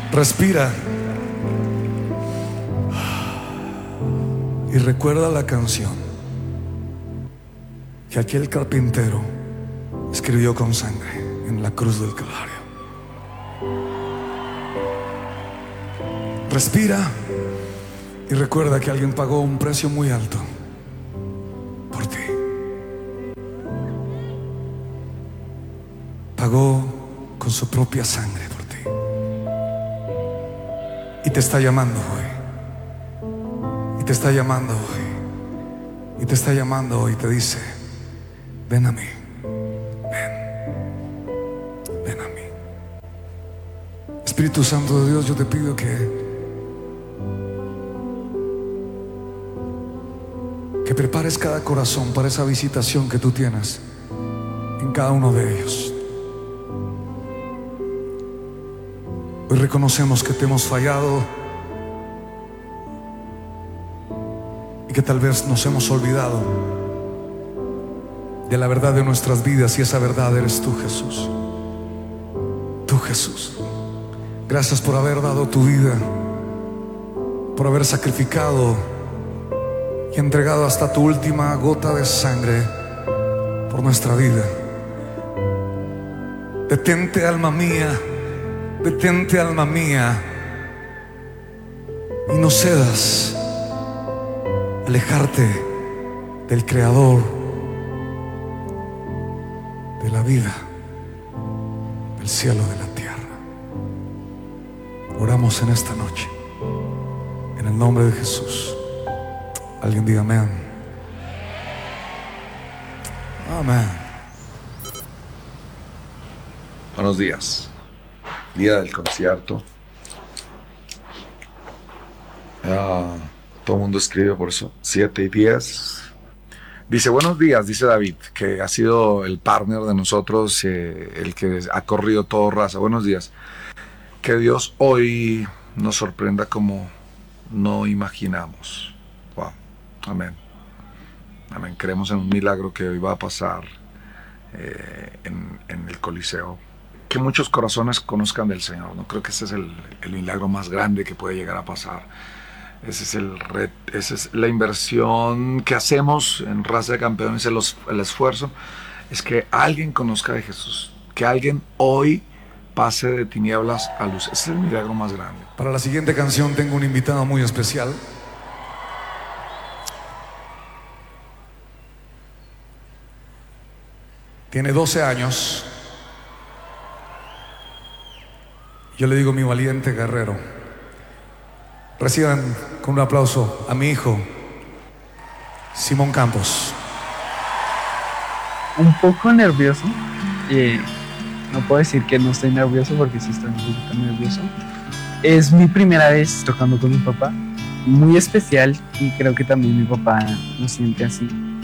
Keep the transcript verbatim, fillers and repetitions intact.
Respira y recuerda la canción que aquel carpintero escribió con sangre en la cruz del Calvario. Respira y recuerda que alguien pagó un precio muy alto por ti. Pagó con su propia sangre por ti. Y te está llamando hoy. Y te está llamando hoy. Y te está llamando hoy y te dice: ven a mí. Ven. Ven a mí. Espíritu Santo de Dios, yo te pido que que prepares cada corazón para esa visitación que tú tienes en cada uno de ellos. Hoy reconocemos que te hemos fallado y que tal vez nos hemos olvidado de la verdad de nuestras vidas, y esa verdad eres tú, Jesús. Tú, Jesús. Gracias por haber dado tu vida, por haber sacrificado y entregado hasta tu última gota de sangre por nuestra vida. Detente, alma mía, detente, alma mía, y no cedas alejarte del Creador de la vida, del cielo, de la tierra. Oramos en esta noche en el nombre de Jesús. Alguien diga amén. Amén. Buenos días. Día del concierto. Uh, todo el mundo escribe por eso. siete y diez. Dice: buenos días, dice David, que ha sido el partner de nosotros, eh, el que ha corrido todo raza. Buenos días. Que Dios hoy nos sorprenda como no imaginamos. Wow. Amén. Amén. Creemos en un milagro que hoy va a pasar eh, en, en el Coliseo. Que muchos corazones conozcan del Señor. No creo que ese es el, el milagro más grande que puede llegar a pasar. Ese es el red, esa es la inversión que hacemos en Raza de Campeones, el, el esfuerzo es que alguien conozca de Jesús, que alguien hoy pase de tinieblas a luz. Ese es el milagro más grande. Para la siguiente canción tengo un invitado muy especial. Tiene doce años. Yo le digo mi valiente guerrero. Reciban con un aplauso a mi hijo, Simón Campos. Un poco nervioso. Eh, no puedo decir que no estoy nervioso, porque sí estoy un poquito nervioso. Es mi primera vez tocando con mi papá. Muy especial, y creo que también mi papá lo siente así.